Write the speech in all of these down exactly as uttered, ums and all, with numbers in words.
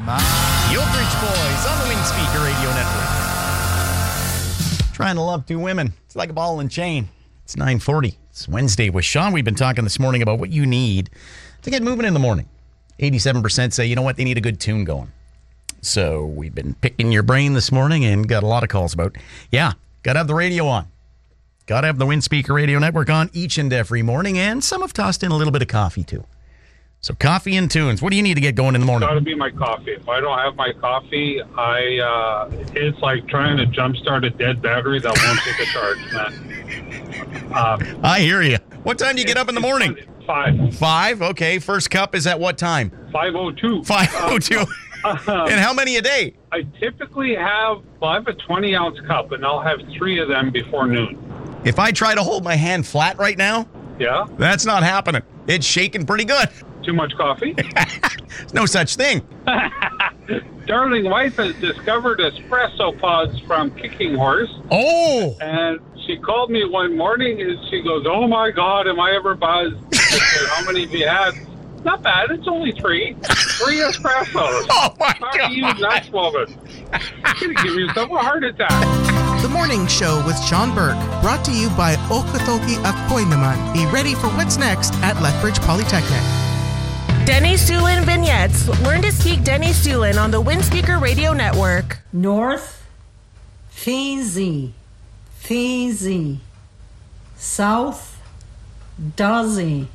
The Oak Ridge Boys on the Wing Speaker Radio Network. Trying to love two women. It's like a ball and chain. It's nine forty. It's Wednesday with Sean. We've been talking this morning about what you need to get moving in the morning. eighty-seven percent say, you know what, they need a good tune going. So we've been picking your brain this morning and got a lot of calls about, yeah, got to have the radio on. Got to have the Wind Speaker Radio Network on each and every morning, and some have tossed in a little bit of coffee, too. So coffee and tunes. What do you need to get going in the morning? It's got to be my coffee. If I don't have my coffee, I uh, it's like trying to jumpstart a dead battery that won't take a charge, man. Um, I hear you. What time do you get up in the morning? Five. Five? Okay. First cup is at what time? five oh two. five oh two. Um, And how many a day? I typically have, well, I have a twenty-ounce cup, and I'll have three of them before noon. If I try to hold my hand flat right now, Yeah? that's not happening. It's shaking pretty good. Too much coffee? There's no such thing. Darling wife has discovered espresso pods from Kicking Horse. Oh! And she called me one morning and she goes, oh my God, am I ever buzzed? I said, how many have you had? Not bad, it's only three. Three espressos. Oh my How God! are you nuts, woman? You're going to give yourself a heart attack. The Morning Show with Sean Burke, brought to you by Okotoki Akoy Naman. Be ready for what's next at Lethbridge Polytechnic. Denny Sulin Vignettes. Learn to speak Denny Sulin on the Wind Speaker Radio Network. North, Fiji, Fiji. South, Dozzy,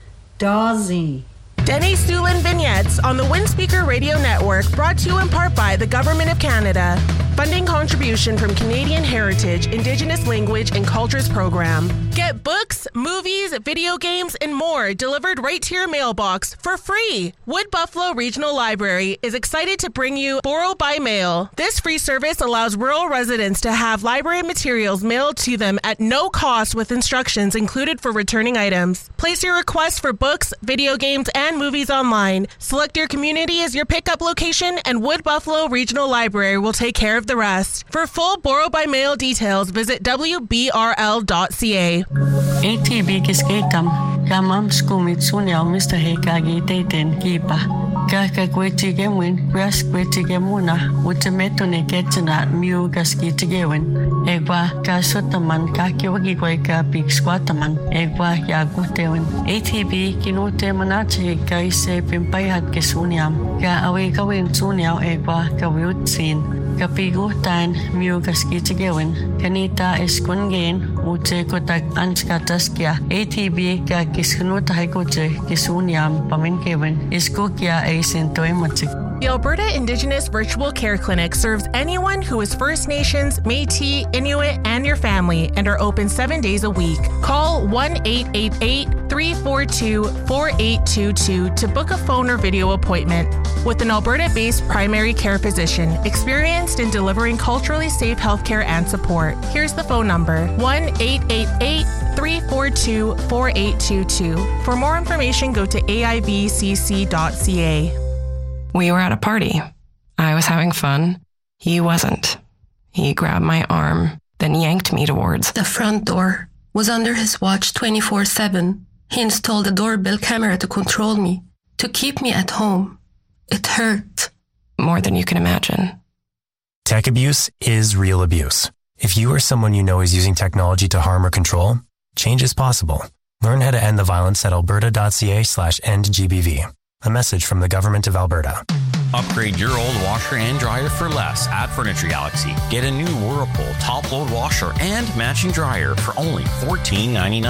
Dozzy. Denny Sulin Vignettes on the Wind Speaker Radio Network, brought to you in part by the Government of Canada. Funding contribution from Canadian Heritage, Indigenous Language and Cultures Program. Get books, movies, video games, and more delivered right to your mailbox for free. Wood Buffalo Regional Library is excited to bring you Borrow by Mail. This free service allows rural residents to have library materials mailed to them at no cost, with instructions included for returning items. Place your request for books, video games, and movies online. Select your community as your pickup location, and Wood Buffalo Regional Library will take care of the rest. For full Borrow by Mail details, visit w b r l dot c a. A T B kiskekam, kamam skumit sunyal Mister Hekagi Taten Kipa. Kaka kwetigemin, ras kwetigemuna, utametone ketana, miu gaskitigewen. Egwa kasotaman, kakiwagi kweka pig squataman, egwa yagutewen. A T B kinute manache kaise pimpayat kesunyam, ka awe kawin sunyal egwa kawiutsin. Kapigutan miu gaskitigewen, kanita eskungen, ute kotak anskataskia. A T B ka kiskunuta haikoche kisunyam paminkewen, iskukia a The Alberta Indigenous Virtual Care Clinic serves anyone who is First Nations, Métis, Inuit, and your family, and are open seven days a week. Call one eight eight eight, three four two, four eight two two to book a phone or video appointment with an Alberta-based primary care physician experienced in delivering culturally safe healthcare and support. Here's the phone number, one eight eight eight, three four two, four eight two two. For more information, go to a i b c c dot c a. We were at a party. I was having fun. He wasn't. He grabbed my arm, then yanked me towards the front door. Was under his watch twenty-four seven. He installed a doorbell camera to control me, to keep me at home. It hurt. More than you can imagine. Tech abuse is real abuse. If you or someone you know is using technology to harm or control, change is possible. Learn how to end the violence at alberta.ca slash endgbv. A message from the Government of Alberta. Upgrade your old washer and dryer for less at Furniture Galaxy. Get a new Whirlpool top-load washer and matching dryer for only fourteen ninety-nine.